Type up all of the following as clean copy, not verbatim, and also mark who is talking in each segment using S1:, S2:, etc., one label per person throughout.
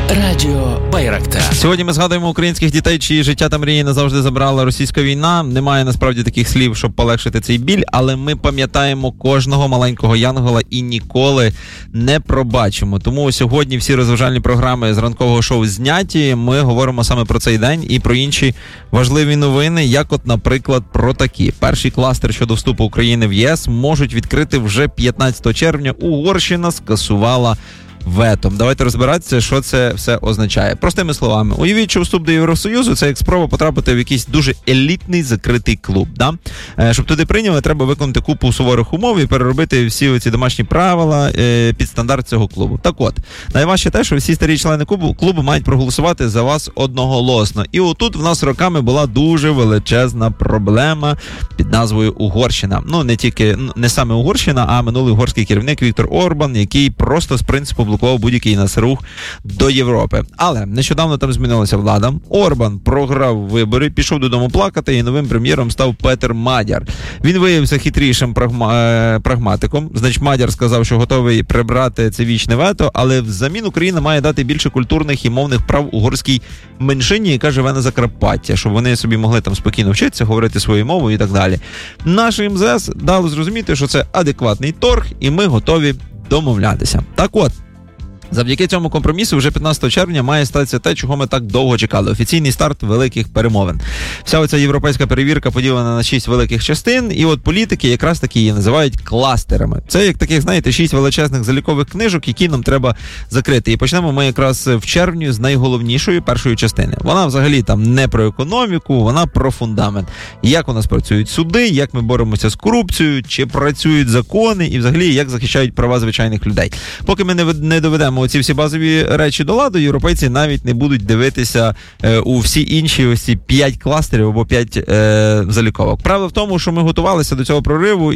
S1: Радіо Байрактар.
S2: Сьогодні ми згадуємо українських дітей, чиї життя та мрії назавжди забрала російська війна. Немає насправді таких слів, щоб полегшити цей біль, але ми пам'ятаємо кожного маленького янгола і ніколи не пробачимо. Тому сьогодні всі розважальні програми з ранкового шоу зняті. Ми говоримо саме про цей день і про інші важливі новини, як от, наприклад, про такі. Перший кластер щодо вступу України в ЄС можуть відкрити вже 15 червня. Угорщина скасувала вето. Давайте розбиратися, що це все означає. Простими словами, уявіть, що вступ до Євросоюзу – це як спроба потрапити в якийсь дуже елітний закритий клуб. Да? Щоб туди прийняли, треба виконати купу суворих умов і переробити всі оці домашні правила під стандарт цього клубу. Так от, найважче те, що всі старі члени клубу мають проголосувати за вас одноголосно. І отут в нас роками була дуже величезна проблема під назвою Угорщина. Ну, не саме Угорщина, а минулий угорський керівник Віктор Орбан, який просто з принципу блокував будь-який нас рух до Європи. Але нещодавно там змінилася влада. Орбан програв вибори, пішов додому плакати, і новим прем'єром став Петер Мадяр. Він виявився хитрішим прагматиком. Значить, Мадяр сказав, що готовий прибрати це вічне вето, але взамін Україна має дати більше культурних і мовних прав угорській меншині, яка живе на Закарпатті, щоб вони собі могли там спокійно вчитися, говорити своєю мовою і так далі. Наше МЗС дало зрозуміти, що це адекватний торг, і ми готові домовлятися. Так от, завдяки цьому компромісу вже 15 червня має статися те, чого ми так довго чекали. Офіційний старт великих перемовин. Вся оця європейська перевірка поділена на 6 великих частин, і от політики якраз таки її називають кластерами. Це як таких, знаєте, 6 величезних залікових книжок, які нам треба закрити. І почнемо ми якраз в червні з найголовнішої першої частини. Вона взагалі там не про економіку, вона про фундамент. Як у нас працюють суди, як ми боремося з корупцією, чи працюють закони, і взагалі як захищають права звичайних людей. Поки ми не доведемо оці всі базові речі до ладу, європейці навіть не будуть дивитися у всі інші ось ці 5 кластерів або 5 заліковок. Правда в тому, що ми готувалися до цього прориву,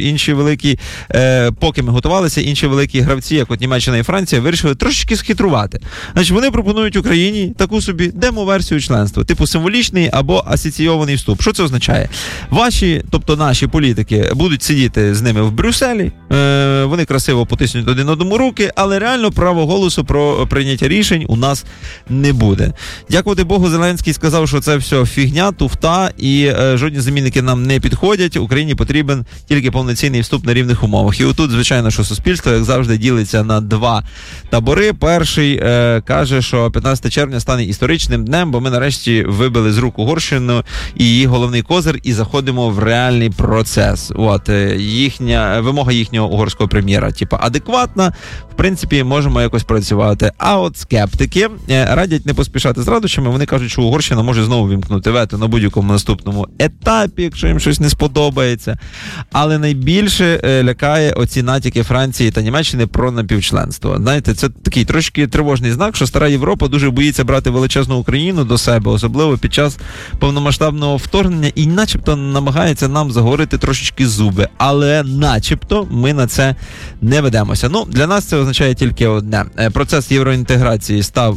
S2: поки ми готувалися, інші великі гравці, як от Німеччина і Франція, вирішили трошечки схитрувати. Значить, вони пропонують Україні таку собі демо-версію членства, типу символічний або асоційований вступ. Що це означає? Ваші, тобто наші політики, будуть сидіти з ними в Брюсселі, вони красиво потиснуть один одному руки, але реально право голосу про прийняття рішень у нас не буде. Дякувати Богу, Зеленський сказав, що це все фігня, туфта, і жодні замінники нам не підходять. Україні потрібен тільки повноцінний вступ на рівних умовах. І отут, звичайно, що суспільство, як завжди, ділиться на два табори. Перший каже, що 15 червня стане історичним днем, бо ми нарешті вибили з рук Угорщину і її головний козир і заходимо в реальний процес. От, вимога їхнього угорського прем'єра, типа, адекватна, в принципі, можемо якось працювати. А от скептики радять не поспішати з радощами. Вони кажуть, що Угорщина може знову вімкнути вето на будь-якому наступному етапі, якщо їм щось не сподобається. Але найбільше лякає оці натяки Франції та Німеччини про напівчленство. Знаєте, це такий трошки тривожний знак, що стара Європа дуже боїться брати величезну Україну до себе, особливо під час повномасштабного вторгнення, і начебто намагається нам заговорити трошечки зуби. Але начебто ми на це не ведемося. Ну, для нас це означає тільки одне. Процес євроінтеграції став